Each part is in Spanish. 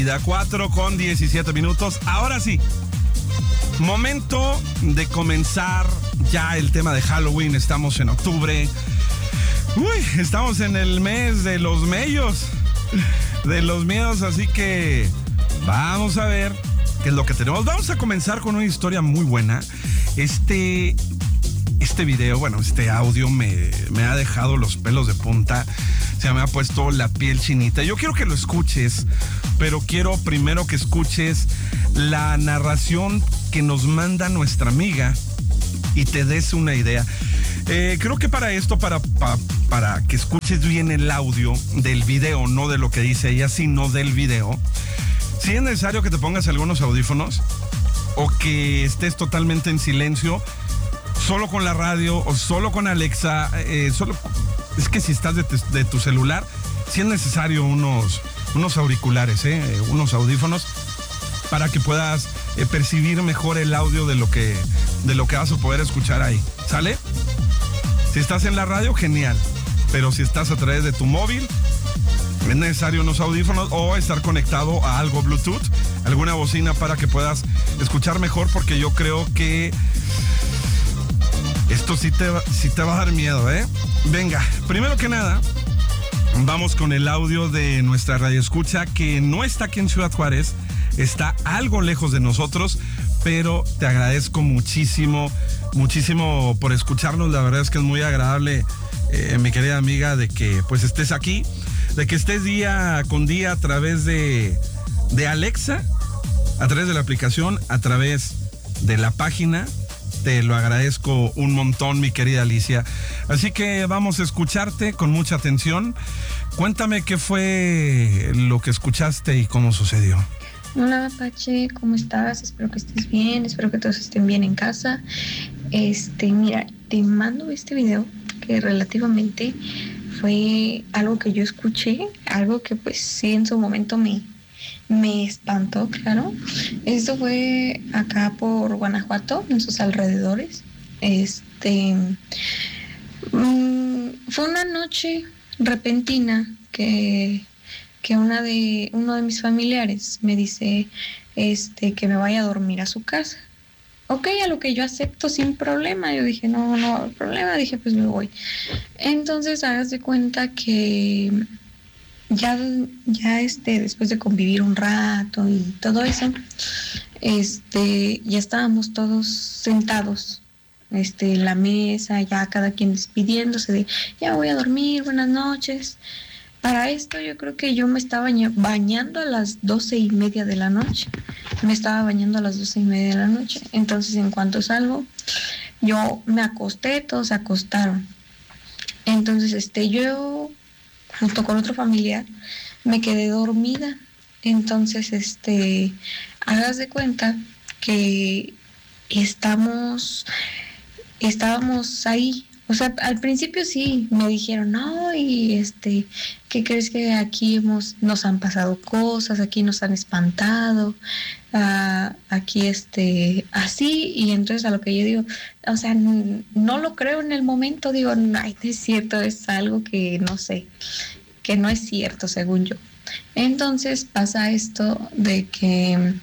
vida. 4:17. Ahora sí, momento de comenzar ya el tema de Halloween. Estamos en octubre. Estamos en el mes de los mellos, de los miedos, así que vamos a ver qué es lo que tenemos. Vamos a comenzar con una historia muy buena. Este video, este audio me ha dejado los pelos de punta. Se me ha puesto la piel chinita. Yo quiero que lo escuches, pero quiero primero que escuches la narración que nos manda nuestra amiga y te des una idea. Creo que para esto, para que escuches bien el audio del video, no de lo que dice ella, sino del video, sí es necesario que te pongas algunos audífonos o que estés totalmente en silencio, solo con la radio o solo con Alexa. Es que si estás de tu celular, sí es necesario unos auriculares, unos audífonos, para que puedas percibir mejor el audio de lo que vas a poder escuchar ahí. ¿Sale? Si estás en la radio, genial. Pero si estás a través de tu móvil, es necesario unos audífonos o estar conectado a algo Bluetooth, alguna bocina, para que puedas escuchar mejor, porque yo creo que esto sí te va a dar miedo, ¿eh? Venga, primero que nada, vamos con el audio de nuestra radioescucha, que no está aquí en Ciudad Juárez, está algo lejos de nosotros, pero te agradezco muchísimo por escucharnos. La verdad es que es muy agradable, mi querida amiga, de que pues estés aquí, de que estés día con día a través de Alexa, a través de la aplicación, a través de la página. Te lo agradezco un montón, mi querida Alicia. Así que vamos a escucharte con mucha atención. Cuéntame qué fue lo que escuchaste y cómo sucedió. Hola, Apache, ¿cómo estás? Espero que estés bien, espero que todos estén bien en casa. Mira, te mando este video que relativamente fue algo que yo escuché, algo que pues sí en su momento me espantó, claro. Esto fue acá por Guanajuato, en sus alrededores. Fue una noche repentina que uno de mis familiares me dice que me vaya a dormir a su casa. Ok, a lo que yo acepto sin problema. Yo dije, no hay problema. Dije, pues me voy. Entonces, hagas de cuenta que ya después de convivir un rato y todo eso, ya estábamos todos sentados en la mesa, ya cada quien despidiéndose de ya voy a dormir, buenas noches. Para esto yo creo que yo me estaba bañando a las 12:30 de la noche. Entonces, en cuanto salgo, yo me acosté, todos se acostaron. Entonces, yo junto con otro familiar me quedé dormida. Entonces, hagas de cuenta que estábamos ahí. O sea, al principio sí me dijeron, no, y ¿qué crees? Que aquí nos han pasado cosas, aquí nos han espantado, aquí así. Y entonces a lo que yo digo, o sea, no lo creo en el momento, digo, ay, no es cierto, es algo que no sé, que no es cierto según yo. Entonces pasa esto de que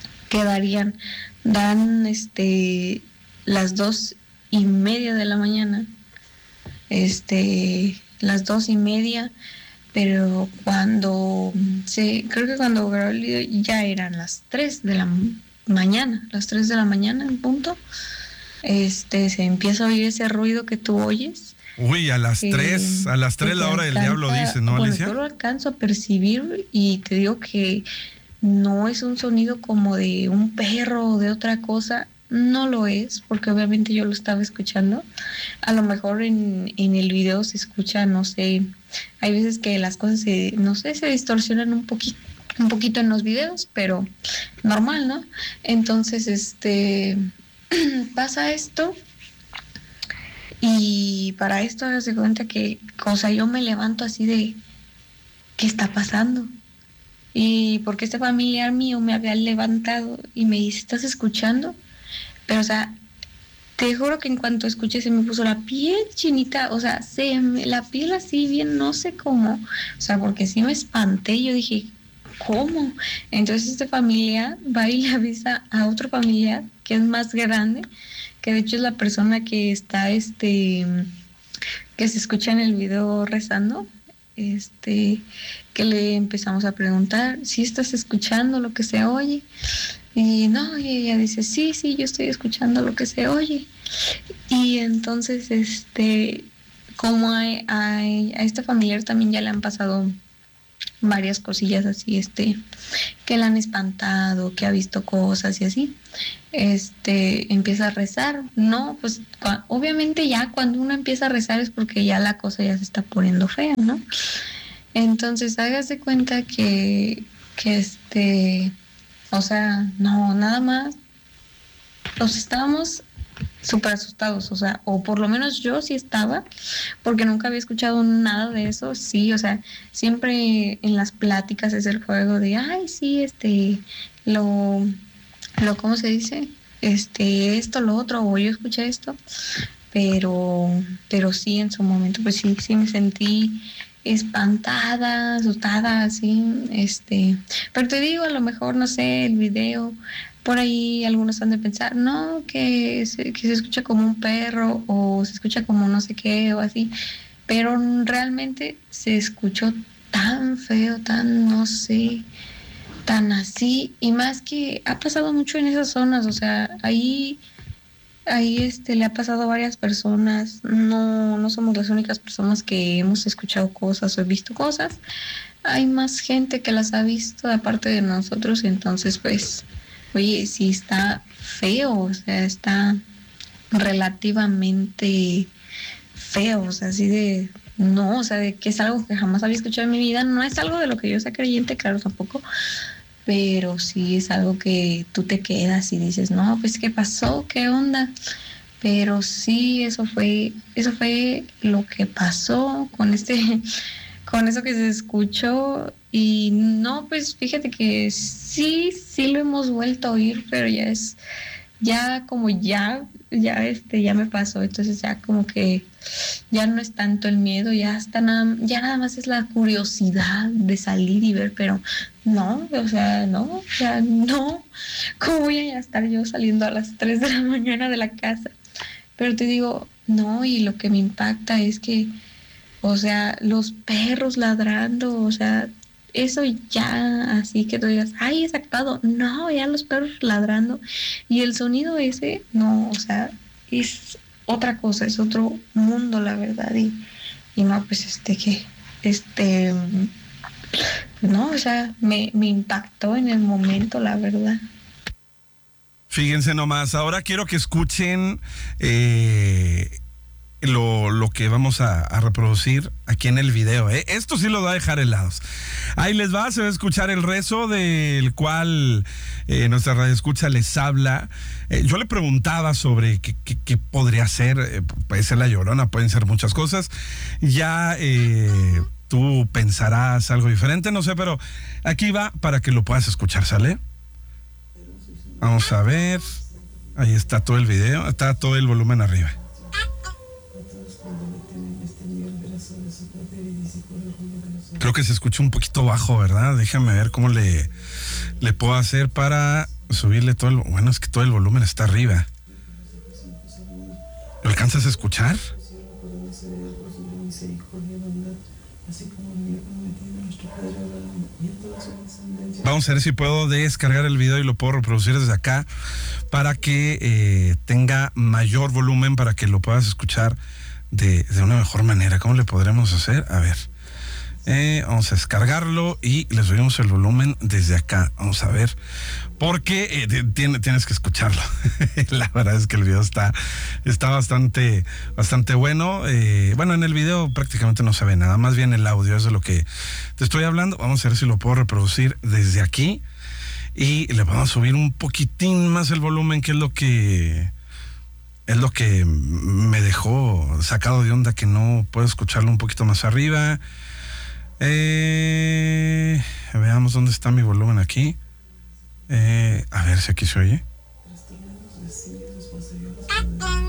dan las 2:30 de la mañana, las 2:30, pero creo que cuando grabé el video ya eran las 3 de la mañana, en punto. Se empieza a oír ese ruido que tú oyes. Uy, a las 3 la hora del diablo, dice, ¿no, Alicia? Bueno, yo lo alcanzo a percibir y te digo que no es un sonido como de un perro o de otra cosa. No lo es, porque obviamente yo lo estaba escuchando. A lo mejor en el video se escucha, no sé, hay veces que las cosas se distorsionan un poquito en los videos, pero normal, ¿no? Entonces, pasa esto, y para esto hagas de cuenta que, o sea, yo me levanto así de, ¿qué está pasando? Y porque este familiar mío me había levantado y me dice, ¿estás escuchando? Pero, o sea, te juro que en cuanto escuché se me puso la piel chinita, o sea, la piel así bien, no sé cómo, o sea, porque sí me espanté. Yo dije, ¿cómo? Entonces este familiar va y le avisa a otro familiar que es más grande, que de hecho es la persona que está, que se escucha en el video rezando, que le empezamos a preguntar si estás escuchando lo que se oye. Y no, y ella dice, sí, yo estoy escuchando lo que se oye. Y entonces, como a este familiar también ya le han pasado varias cosillas así, que la han espantado, que ha visto cosas y así, empieza a rezar. No, pues obviamente ya cuando uno empieza a rezar es porque ya la cosa ya se está poniendo fea, ¿no? Entonces, hágase cuenta que o sea, no, nada más, nos estábamos súper asustados, o sea, o por lo menos yo sí estaba, porque nunca había escuchado nada de eso, sí, o sea, siempre en las pláticas es el juego de, ay, sí, ¿cómo se dice? Esto, lo otro, o yo escuché esto, pero sí, en su momento, pues sí me sentí espantada, asustada, así, pero te digo, a lo mejor, no sé, el video, por ahí algunos han de pensar, no, que se escucha como un perro, o se escucha como no sé qué, o así, pero realmente se escuchó tan feo, tan, no sé, tan así, y más que ha pasado mucho en esas zonas, o sea, ahí le ha pasado a varias personas, no somos las únicas personas que hemos escuchado cosas o visto cosas, hay más gente que las ha visto aparte de nosotros, entonces pues, oye, sí está feo, o sea, está relativamente feo, o sea, así de, no, o sea, de que es algo que jamás había escuchado en mi vida, no es algo de lo que yo sea creyente, claro, tampoco, pero sí es algo que tú te quedas y dices, no, pues ¿qué pasó? ¿Qué onda? Pero sí, eso fue lo que pasó con con eso que se escuchó. Y no, pues fíjate que sí lo hemos vuelto a oír, pero ya como ya me pasó, entonces ya como que ya no es tanto el miedo, ya nada más es la curiosidad de salir y ver, pero no, o sea, no, ya no, ¿cómo voy a estar yo saliendo a las 3 de la mañana de la casa? Pero te digo, no, y lo que me impacta es que, o sea, los perros ladrando, o sea, eso ya, así que tú digas, ay, es actuado. No, ya los perros ladrando. Y el sonido ese, no, o sea, es otra cosa, es otro mundo, la verdad. Y no, pues no, o sea, me impactó en el momento, la verdad. Fíjense nomás, ahora quiero que escuchen lo que vamos a reproducir aquí en el video. Esto sí lo va a dejar helados. Ahí les va, se va a escuchar el rezo del cual nuestra radioescucha les habla. Yo le preguntaba sobre qué podría ser. Puede ser la Llorona, pueden ser muchas cosas. Ya tú pensarás algo diferente, no sé, pero aquí va para que lo puedas escuchar, ¿sale? Vamos a ver. Ahí está todo el video, está todo el volumen arriba. Creo que se escucha un poquito bajo, ¿verdad? Déjame ver cómo le puedo hacer para subirle todo el... Bueno, es que todo el volumen está arriba. ¿Lo alcanzas a escuchar? Vamos a ver si puedo descargar el video y lo puedo reproducir desde acá para que tenga mayor volumen, para que lo puedas escuchar de una mejor manera. ¿Cómo le podremos hacer? A ver. Vamos a descargarlo y le subimos el volumen desde acá. Vamos a ver. Porque tienes que escucharlo. La verdad es que el video está bastante bueno. Bueno, en el video prácticamente no se ve nada. Más bien el audio es de lo que te estoy hablando. Vamos a ver si lo puedo reproducir desde aquí. Y le vamos a subir un poquitín más el volumen, que es lo que me dejó sacado de onda, que no puedo escucharlo un poquito más arriba. Veamos dónde está mi volumen aquí. A ver si aquí se oye.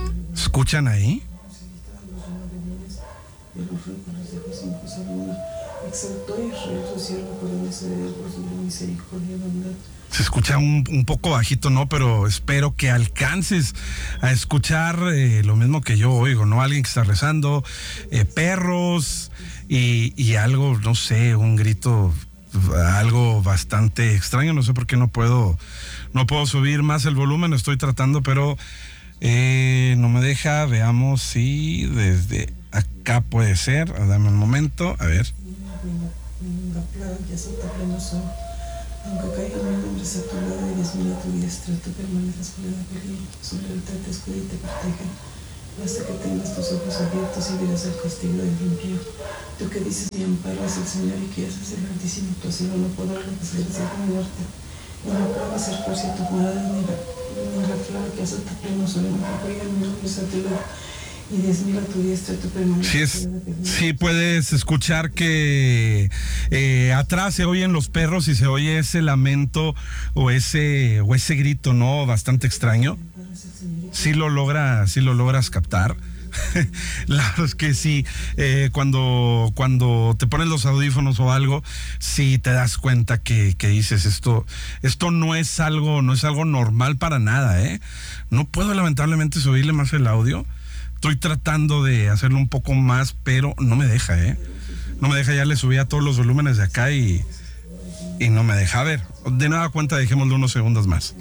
¿Escuchan ahí? Exaltó a Israel su siervo por su misericordia y bondad. Se escucha un poco bajito, ¿no? Pero espero que alcances a escuchar lo mismo que yo oigo, ¿no? Alguien que está rezando, perros y algo, no sé, un grito, algo bastante extraño. No sé por qué no puedo subir más el volumen, estoy tratando, pero no me deja. Veamos si desde acá puede ser. Dame un momento, a ver. La plaga que azota pleno sol. Aunque caigan mil hombres a tu lado y 10,000 a tu diestra, tú permaneces fuera de peligro. Su lealtad te escuda y te protege. Basta que tengas tus ojos abiertos y verás el castigo del impío. Tú que dices y amparas al Señor y que haces el Altísimo, tu asilo no podrá desgraciar con muerte. Y no puede ser por si tu morada ni la plaga que azota pleno sol. Aunque caigan mil hombres a tu lado y 10,000 a tu diestra, tú permaneces. Sí puedes escuchar que atrás se oyen los perros y se oye ese lamento o ese grito, ¿no? Bastante extraño. Sí lo logras captar. La verdad es que sí, cuando te pones los audífonos o algo, sí te das cuenta que dices esto no es algo normal para nada, ¿eh? No puedo lamentablemente subirle más el audio. Estoy tratando de hacerlo un poco más, pero no me deja, ¿eh? No me deja, ya le subí a todos los volúmenes de acá y no me deja. A ver, de nueva cuenta, dejémosle unos segundos más.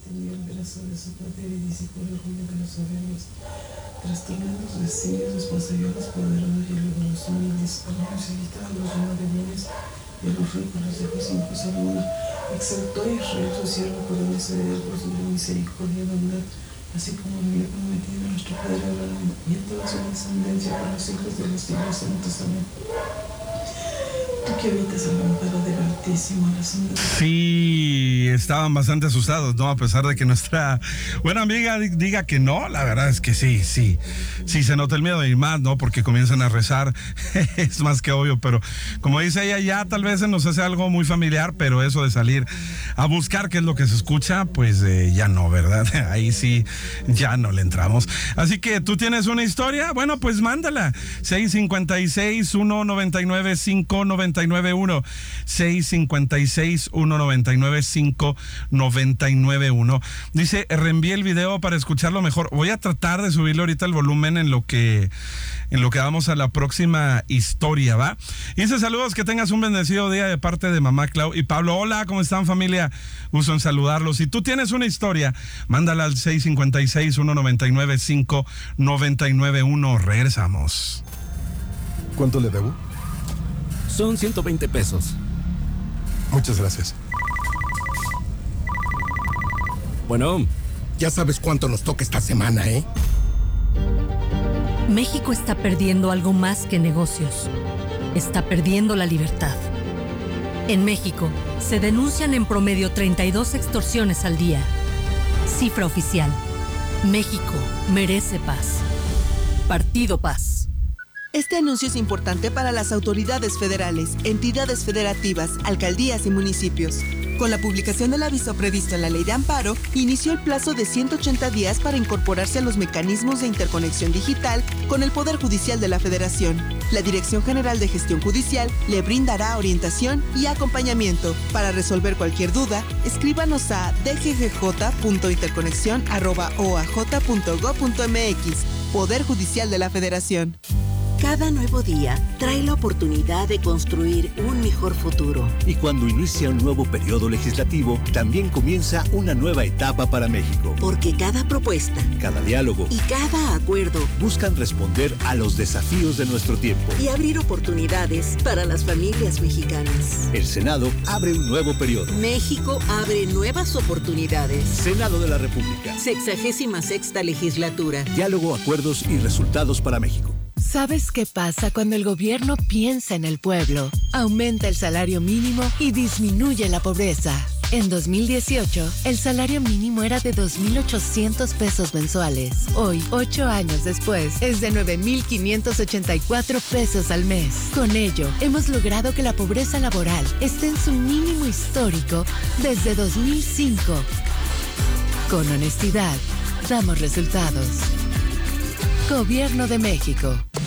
Exaltó a Israel su siervo por su misericordia y bondad, así como lo había prometido nuestro Padre Abraham, y a toda su descendencia por los siglos de los siglos santos. Amén. Tú que habitas al amparo del Altísimo, a la sombra. Sí, estaban bastante asustados, ¿no? A pesar de que nuestra buena amiga diga que no, la verdad es que sí, se nota el miedo y más, ¿no? Porque comienzan a rezar, es más que obvio, pero como dice ella, ya tal vez se nos hace algo muy familiar, pero eso de salir a buscar qué es lo que se escucha, pues ya no, ¿verdad? Ahí sí, ya no le entramos. Así que tú tienes una historia, bueno, pues mándala, 656-199-599-1, 656-199-599-1. Dice, reenvíe el video para escucharlo mejor. Voy a tratar de subirle ahorita el volumen en lo que vamos a la próxima historia, ¿va? Dice, saludos, que tengas un bendecido día de parte de mamá Clau y Pablo. Hola, ¿cómo están, familia? Gusto en saludarlos. Si tú tienes una historia, mándala al 656-199-599-1. Regresamos. ¿Cuánto le debo? Son 120 pesos. Muchas gracias. Bueno. Ya sabes cuánto nos toca esta semana, ¿eh? México está perdiendo algo más que negocios. Está perdiendo la libertad. En México, se denuncian en promedio 32 extorsiones al día. Cifra oficial. México merece paz. Partido Paz. Este anuncio es importante para las autoridades federales, entidades federativas, alcaldías y municipios. Con la publicación del aviso previsto en la Ley de Amparo, inició el plazo de 180 días para incorporarse a los mecanismos de interconexión digital con el Poder Judicial de la Federación. La Dirección General de Gestión Judicial le brindará orientación y acompañamiento. Para resolver cualquier duda, escríbanos a dggj.interconexion@oaj.gov.mx. Poder Judicial de la Federación. Cada nuevo día trae la oportunidad de construir un mejor futuro. Y cuando inicia un nuevo periodo legislativo, también comienza una nueva etapa para México. Porque cada propuesta, cada diálogo y cada acuerdo buscan responder a los desafíos de nuestro tiempo y abrir oportunidades para las familias mexicanas. El Senado abre un nuevo periodo. México abre nuevas oportunidades. Senado de la República. 66ª legislatura. Diálogo, acuerdos y resultados para México. ¿Sabes qué pasa cuando el gobierno piensa en el pueblo? Aumenta el salario mínimo y disminuye la pobreza. En 2018, el salario mínimo era de 2,800 pesos mensuales. Hoy, 8 años después, es de 9,584 pesos al mes. Con ello, hemos logrado que la pobreza laboral esté en su mínimo histórico desde 2005. Con honestidad, damos resultados. Gobierno de México.